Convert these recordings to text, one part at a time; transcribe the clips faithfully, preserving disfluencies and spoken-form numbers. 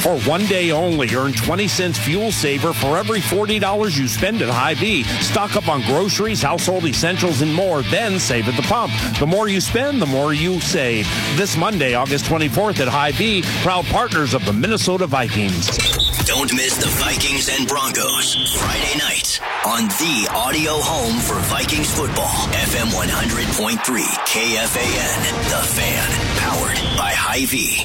For one day only, earn twenty cents fuel saver for every forty dollars you spend at Hy-Vee. Stock up on groceries, household essentials, and more, then save at the pump. The more you spend, the more you save. This Monday, August twenty-fourth at Hy-Vee, proud partners of the Minnesota Vikings. Don't miss the Vikings and Broncos Friday night on the audio home for Vikings football. F M one hundred point three K F A N, The Fan, powered by Hy-Vee.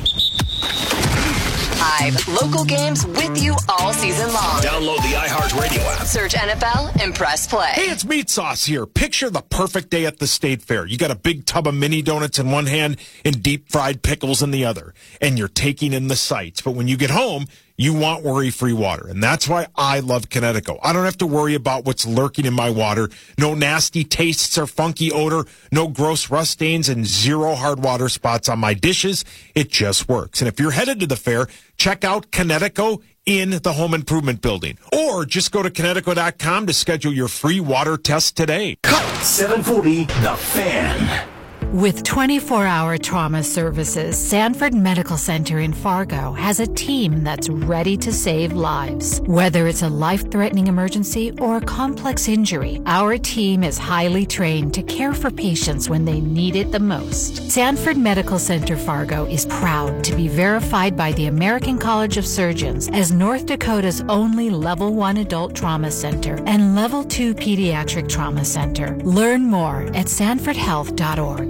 Live local games with you all season long. Download the iHeartRadio app. Search N F L and press play. Hey, it's Meat Sauce here. Picture the perfect day at the State Fair. You got a big tub of mini donuts in one hand and deep fried pickles in the other, and you're taking in the sights. But when you get home, you want worry-free water, and that's why I love Connecticut. I don't have to worry about what's lurking in my water. No nasty tastes or funky odor, no gross rust stains, and zero hard water spots on my dishes. It just works. And if you're headed to the fair, check out Connecticut in the Home Improvement Building. Or just go to Connecticut dot com to schedule your free water test today. seven forty, The Fan. With twenty-four hour trauma services, Sanford Medical Center in Fargo has a team that's ready to save lives. Whether it's a life-threatening emergency or a complex injury, our team is highly trained to care for patients when they need it the most. Sanford Medical Center Fargo is proud to be verified by the American College of Surgeons as North Dakota's only Level one Adult Trauma Center and Level two Pediatric Trauma Center. Learn more at sanford health dot org.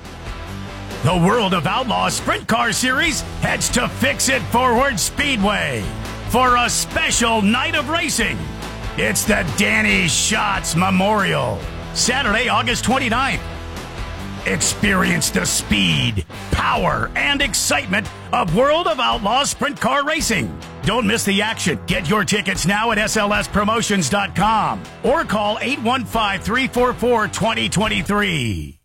The World of Outlaws Sprint Car Series heads to Fix It Forward Speedway for a special night of racing. It's the Danny Schatz Memorial, Saturday, August twenty-ninth. Experience the speed, power, and excitement of World of Outlaws Sprint Car Racing. Don't miss the action. Get your tickets now at S L S promotions dot com or call eight one five, three four four, two zero two three.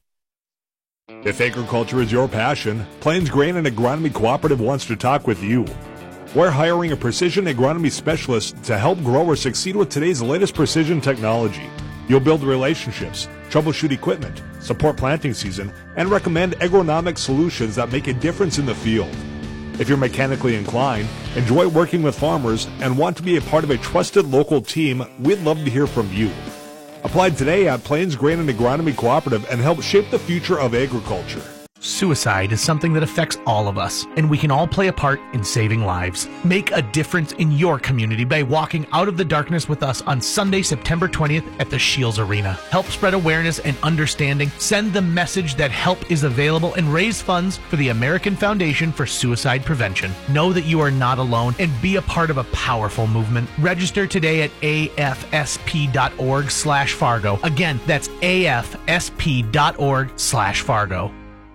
If agriculture is your passion, Plains Grain and Agronomy Cooperative wants to talk with you. We're hiring a precision agronomy specialist to help growers succeed with today's latest precision technology. You'll build relationships, troubleshoot equipment, support planting season, and recommend agronomic solutions that make a difference in the field. If you're mechanically inclined, enjoy working with farmers, and want to be a part of a trusted local team, we'd love to hear from you. Apply today at Plains Grain and Agronomy Cooperative and help shape the future of agriculture. Suicide is something that affects all of us, and we can all play a part in saving lives. Make a difference in your community by walking out of the darkness with us on Sunday, September twentieth at the Shields Arena. Help spread awareness and understanding, send the message that help is available, and raise funds for the American Foundation for Suicide Prevention. Know that you are not alone and be a part of a powerful movement. Register today at A F S P dot org slash Fargo. Again, that's A F S P dot org slash Fargo.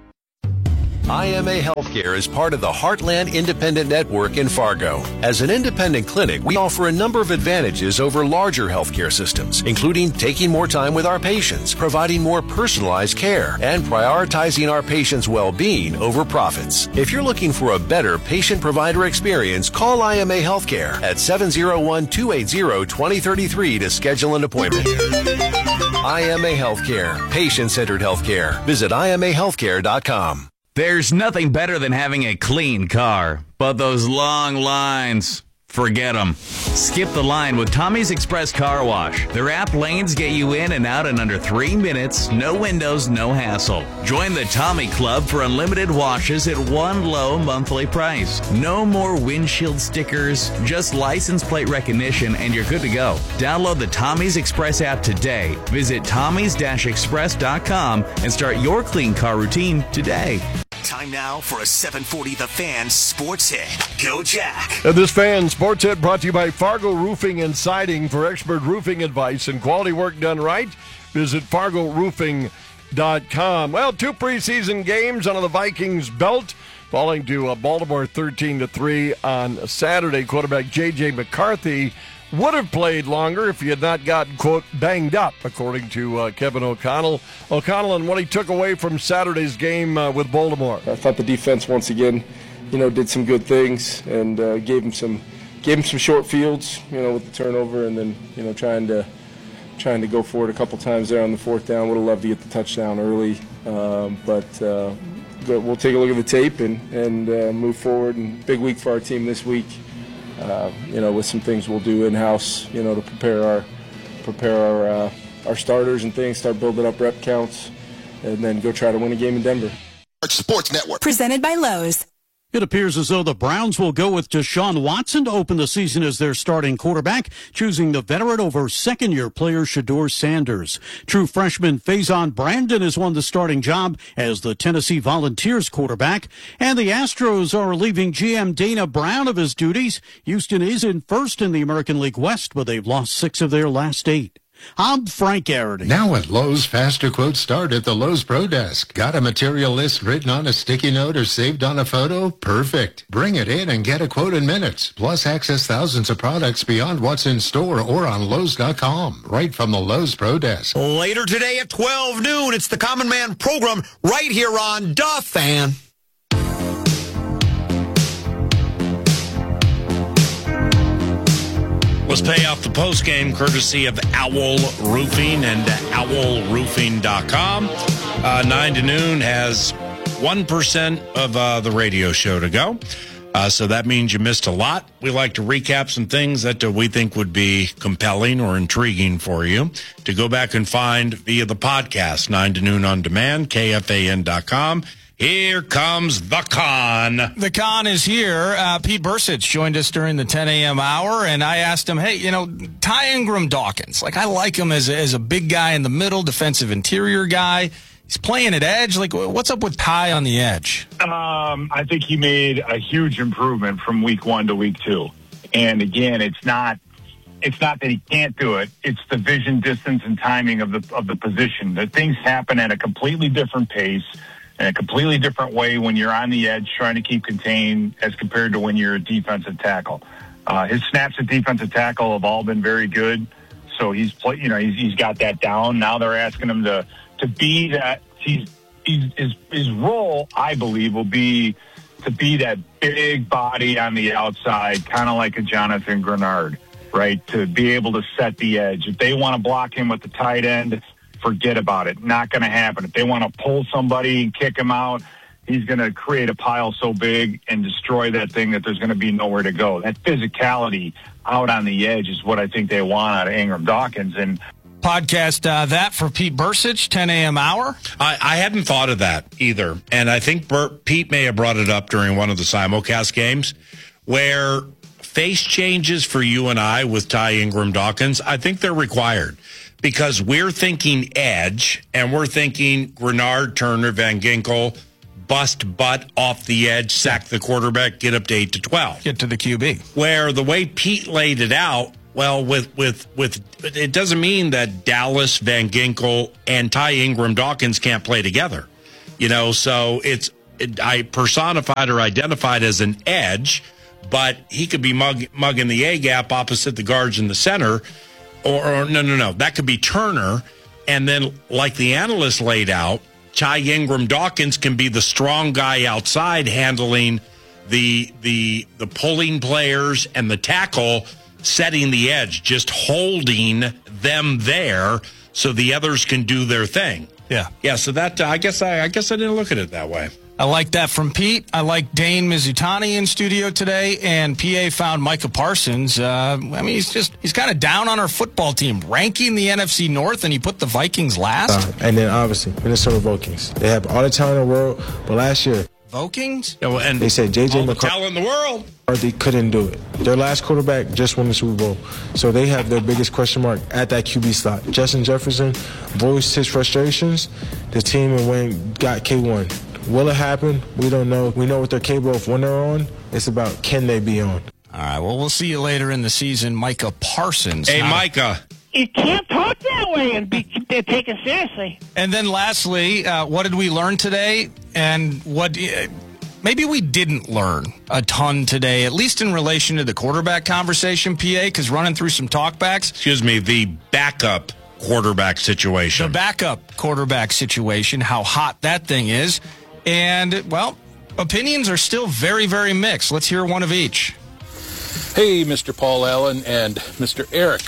I M A Healthcare is part of the Heartland Independent Network in Fargo. As an independent clinic, we offer a number of advantages over larger healthcare systems, including taking more time with our patients, providing more personalized care, and prioritizing our patients' well-being over profits. If you're looking for a better patient-provider experience, call I M A Healthcare at seven oh one, two eight zero, two oh three three to schedule an appointment. I M A Healthcare, patient-centered healthcare. Visit I M A healthcare dot com. There's nothing better than having a clean car, but those long lines, forget them. Skip the line with Tommy's Express Car Wash. Their app lanes get you in and out in under three minutes, no windows, no hassle. Join the Tommy Club for unlimited washes at one low monthly price. No more windshield stickers, just license plate recognition, and you're good to go. Download the Tommy's Express app today. Visit tommys dash express dot com and start your clean car routine today. Time now for a seven forty The Fan Sports Hit. Go Jack. And this Fan Sports Hit brought to you by Fargo Roofing and Siding. For expert roofing advice and quality work done right, visit fargo roofing dot com. Well, two preseason games under the Vikings' belt, falling to uh, Baltimore thirteen to three on Saturday. Quarterback J J McCarthy would have played longer if he had not gotten, quote, banged up, according to uh, Kevin O'Connell. O'Connell and what he took away from Saturday's game uh, with Baltimore. I thought the defense, once again, you know, did some good things and uh, gave him some gave him some short fields, you know, with the turnover, and then, you know, trying to trying to go for it a couple times there on the fourth down. Would have loved to get the touchdown early, um, but, uh, go, we'll take a look at the tape and and uh, move forward. And big week for our team this week. Uh, you know, with some things we'll do in house. You know, to prepare our prepare our uh, our starters and things. Start building up rep counts, and then go try to win a game in Denver. Sports Network. Presented by Lowe's. It appears as though the Browns will go with Deshaun Watson to open the season as their starting quarterback, choosing the veteran over second-year player Shedeur Sanders. True freshman Faison Brandon has won the starting job as the Tennessee Volunteers quarterback, and the Astros are relieving G M Dana Brown of his duties. Houston is in first in the American League West, but they've lost six of their last eight. I'm Frank Garrity. Now at Lowe's, faster quotes start at the Lowe's Pro Desk. Got a material list written on a sticky note or saved on a photo? Perfect. Bring it in and get a quote in minutes. Plus, access thousands of products beyond what's in store or on Lowe's dot com. Right from the Lowe's Pro Desk. Later today at twelve noon, it's the Common Man program right here on Da Fan. Let's pay off the post game courtesy of Owl Roofing and owl roofing dot com. Uh, nine to noon has one percent of uh, the radio show to go. Uh, so that means you missed a lot. We like to recap some things that uh, we think would be compelling or intriguing for you to go back and find via the podcast, nine to noon on demand, K F A N dot com. Here comes the con. The con is here. Uh, Pete Bursich joined us during the ten a.m. hour, and I asked him, hey, you know, Ty Ingram Dawkins, like I like him as a, as a big guy in the middle, defensive interior guy. He's playing at edge. Like, what's up with Ty on the edge? Um, I think he made a huge improvement from week one to week two. And again, it's not it's not that he can't do it. It's the vision, distance, and timing of the of the position. That things happen at a completely different pace. In a completely different way when you're on the edge trying to keep contained as compared to when you're a defensive tackle. Uh, his snaps at defensive tackle have all been very good. So he's play, you know, he's, he's got that down. Now they're asking him to, to be that. He's, he's, his, his role, I believe, will be to be that big body on the outside, kind of like a Jonathan Grenard, right? To be able to set the edge. If they want to block him with the tight end, forget about it. Not going to happen. If they want to pull somebody and kick him out, he's going to create a pile so big and destroy that thing that there's going to be nowhere to go. That physicality out on the edge is what I think they want out of Ingram Dawkins. And podcast uh, that for Pete Bursich, ten a.m. hour. I, I hadn't thought of that either. And I think Bert, Pete may have brought it up during one of the simulcast games where face changes for you and I with Ty Ingram Dawkins, I think they're required. Because we're thinking edge, and we're thinking Grenard, Turner, Van Ginkel, bust butt off the edge, sack the quarterback, get up to eight to twelve. Get to the Q B. Where the way Pete laid it out, well, with with with it doesn't mean that Dallas, Van Ginkel, and Ty Ingram Dawkins can't play together. You know, so it's it, I personified or identified as an edge, but he could be mug, mugging the A gap opposite the guards in the center. Or, or no, no, no. That could be Turner. And then, like the analyst laid out, Ty Ingram Dawkins can be the strong guy outside handling the the the pulling players and the tackle, setting the edge, just holding them there so the others can do their thing. Yeah. Yeah, so that, uh, I guess I, I guess I didn't look at it that way. I like that from Pete. I like Dane Mizutani in studio today, and P A found Micah Parsons. Uh, I mean, he's just, he's kind of down on our football team, ranking the N F C North, and he put the Vikings last. Uh, and then, obviously, Minnesota Vikings. They have all the talent in the world, but last year, Vikings? Yeah, well, and they said J J all the McCarthy talent in the world. They couldn't do it. Their last quarterback just won the Super Bowl, so they have their biggest question mark at that Q B slot. Justin Jefferson voiced his frustrations. The team and went got K one. Will it happen? We don't know. We know what they're capable of when they're on. It's about can they be on. All right, well, we'll see you later in the season, Micah Parsons. Hey, Micah. You can't talk that way and be taken seriously. And then lastly, uh, what did we learn today? And what uh, maybe we didn't learn a ton today, at least in relation to the quarterback conversation, P A, because running through some talkbacks. Excuse me, the backup quarterback situation. The backup quarterback situation, how hot that thing is. And, well, opinions are still very, very mixed. Let's hear one of each. Hey, Mister Paul Allen and Mister Eric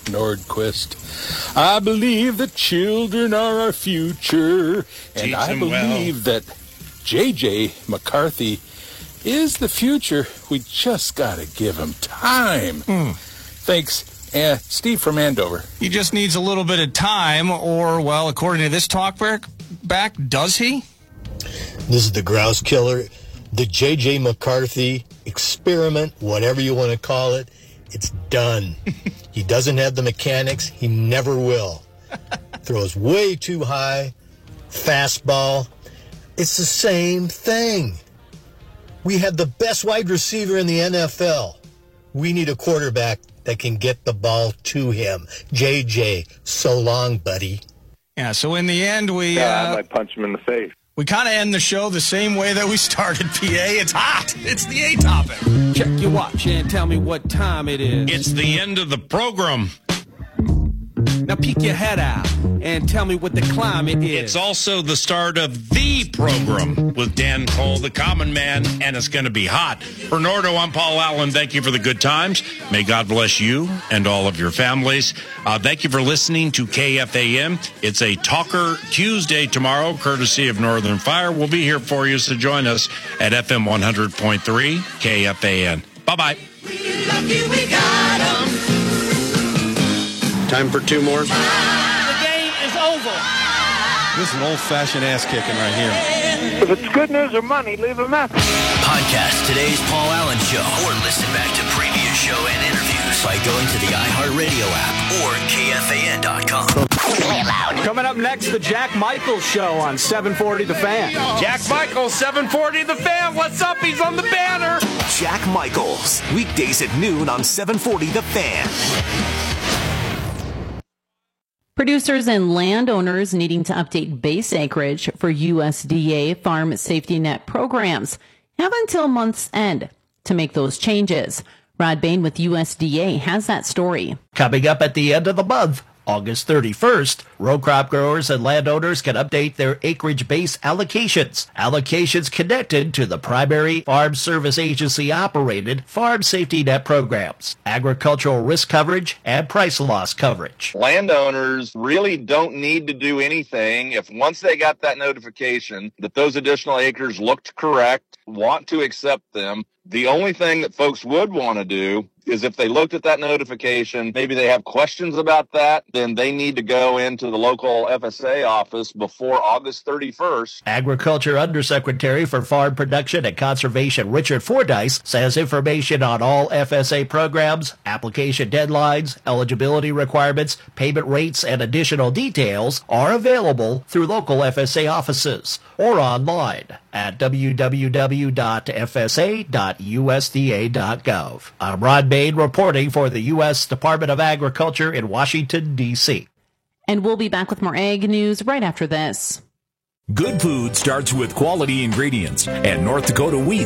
Nordquist. I believe that children are our future, and Teach I them believe well. that J J McCarthy is the future. We just got to give him time. Mm. Thanks, uh, Steve from Andover. He just needs a little bit of time, or, well, according to this talk back, back does he? This is the Grouse Killer. The J J McCarthy experiment, whatever you want to call it, it's done. He doesn't have the mechanics. He never will. Throws way too high. Fastball. It's the same thing. We have the best wide receiver in the N F L. We need a quarterback that can get the ball to him. J J, so long, buddy. Yeah, so in the end, we... Yeah, uh, I might punch him in the face. We kind of end the show the same way that we started, P A. It's hot. It's the A topic. Check your watch and tell me what time it is. It's the end of the program. Now peek your head out and tell me what the climate is. It's also the start of the program with Dan Cole, the common man, and it's going to be hot. For Nordo, I'm Paul Allen. Thank you for the good times. May God bless you and all of your families. Uh, thank you for listening to K F A N. It's a Talker Tuesday tomorrow, courtesy of Northern Fire. We'll be here for you, so join us at F M one hundred point three K F A N. Bye-bye. We're lucky we got 'em. Time for two more. The game is over. This is an old-fashioned ass-kicking right here. If it's good news or money, leave a message. Podcast today's Paul Allen Show, or listen back to previous show and interviews by going to the iHeartRadio app or K F A N dot com. Coming up next, the Jack Michaels Show on seven forty The Fan. Jack Michaels, seven forty The Fan. What's up? He's on the banner. Jack Michaels, weekdays at noon on seven forty The Fan. Producers and landowners needing to update base acreage for U S D A Farm Safety Net programs have until month's end to make those changes. Rod Bain with U S D A has that story. Coming up at the end of the month, August thirty-first, row crop growers and landowners can update their acreage base allocations. Allocations connected to the primary Farm Service Agency operated Farm Safety Net programs, agricultural risk coverage, and price loss coverage. Landowners really don't need to do anything if once they got that notification that those additional acres looked correct, want to accept them. The only thing that folks would want to do is if they looked at that notification, maybe they have questions about that, then they need to go into the local F S A office before August thirty-first. Agriculture Undersecretary for Farm Production and Conservation Richard Fordyce says information on all F S A programs, application deadlines, eligibility requirements, payment rates, and additional details are available through local F S A offices or online at w w w dot f s a dot u s d a dot gov. I'm Rod Bain reporting for the U S Department of Agriculture in Washington, D C. And we'll be back with more ag news right after this. Good food starts with quality ingredients, and North Dakota wheat